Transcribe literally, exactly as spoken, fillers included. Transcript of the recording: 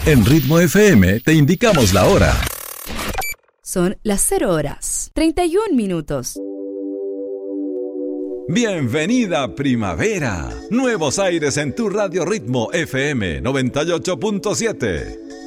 En Ritmo F M te indicamos la hora. Son las cero horas, treinta y un minutos. Bienvenida primavera. Nuevos aires en tu radio Ritmo F M noventa y ocho punto siete.